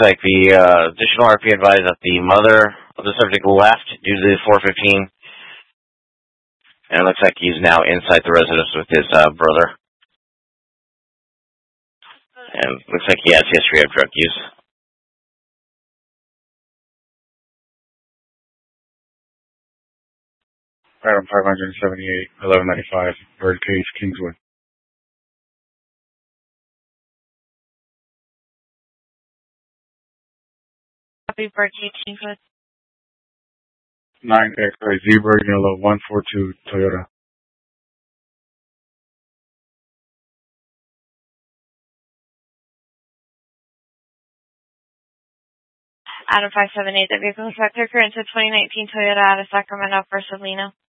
like the additional RP advised that the mother of the subject left due to the 415. And it looks like he's now inside the residence with his brother. And looks like he has history of drug use. Item 578, 1195, Birdcage, Kingswood. Happy birthday, Kingswood. 9 X-ray Zebra, Yellow 142, Toyota. Adam 578, the vehicle inspector, current to 2019 Toyota out of Sacramento for Salina.